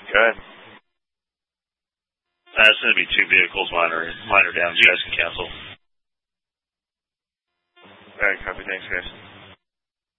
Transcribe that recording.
Go ahead. It's going to be 2 vehicles, minor damage. You guys can cancel. All right, copy. Thanks, guys.